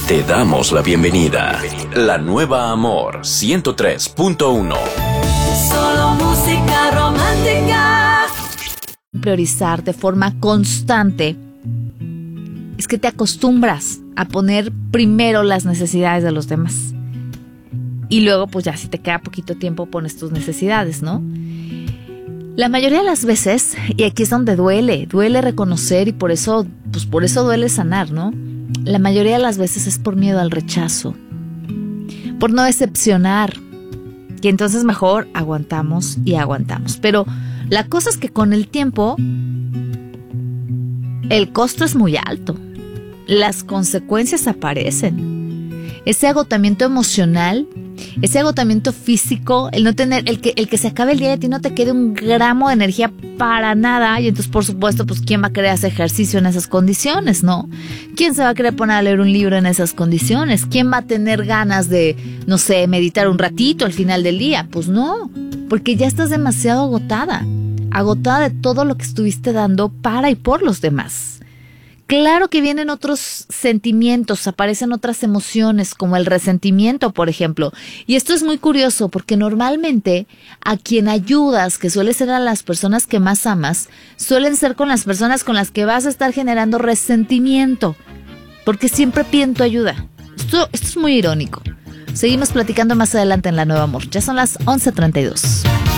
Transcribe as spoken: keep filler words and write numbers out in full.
Te damos la bienvenida. La Nueva Amor ciento tres punto uno. Solo música romántica. Priorizar de forma constante es que te acostumbras a poner primero las necesidades de los demás. Y luego, pues ya si te queda poquito tiempo, pones tus necesidades, ¿no? La mayoría de las veces, y aquí es donde duele, duele reconocer y por eso, pues por eso duele sanar, ¿no? La mayoría de las veces es por miedo al rechazo, por no decepcionar, que entonces mejor aguantamos y aguantamos. Pero la cosa es que con el tiempo, el costo es muy alto, las consecuencias aparecen, ese agotamiento emocional, ese agotamiento físico, el no tener, el que, el que se acabe el día y a ti no te quede un gramo de energía para nada. Y entonces, por supuesto, pues ¿quién va a querer hacer ejercicio en esas condiciones, no? ¿Quién se va a querer poner a leer un libro en esas condiciones? ¿Quién va a tener ganas de, no sé, meditar un ratito al final del día? Pues no, porque ya estás demasiado agotada, agotada de todo lo que estuviste dando para y por los demás. Claro que vienen otros sentimientos, aparecen otras emociones, como el resentimiento, por ejemplo. Y esto es muy curioso, porque normalmente a quien ayudas, que suele ser a las personas que más amas, suelen ser con las personas con las que vas a estar generando resentimiento, porque siempre piden tu ayuda. Esto, esto es muy irónico. Seguimos platicando más adelante en La Nueva Amor. Ya son las once treinta y dos.